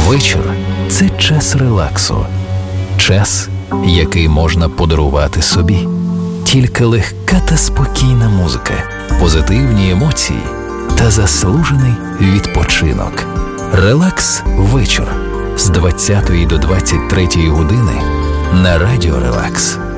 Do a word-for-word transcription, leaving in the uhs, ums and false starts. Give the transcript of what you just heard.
Вечір – це час релаксу. Час, який можна подарувати собі. Тільки легка та спокійна музика, позитивні емоції та заслужений відпочинок. Релакс вечір з двадцятої до двадцять третьої години на Радіо Релакс.